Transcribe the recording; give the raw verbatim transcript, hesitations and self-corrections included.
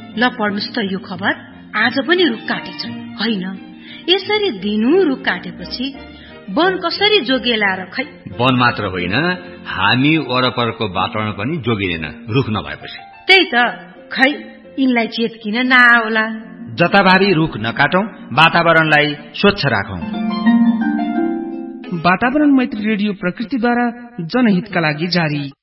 ल पढ्नुस् त यो खबर। आज पनि रुख काटेछन्। होइन, यसरी दिनु रुख काटेपछि वन कसरी जोगिएला र खै। वन मात्र होइन, हामी वरपरको वातावरण पनि जोगिँदैन रुख नभएपछि। त्यही त, खै यिनलाई चेत किन नआउला। जताभावी रुख नकाटौं, वातावरणलाई स्वच्छ राखौं। वातावरण मैत्री रेडियो प्रकृतिद्वारा जनहितका लागि जारी।